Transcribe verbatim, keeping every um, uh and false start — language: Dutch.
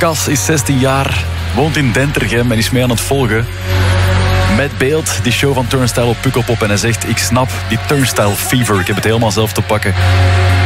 Cas is zestien jaar, woont in Dentergem en is mee aan het volgen. Met beeld, die show van Turnstile op Pukkelpop. En hij zegt, ik snap die Turnstile fever. Ik heb het helemaal zelf te pakken.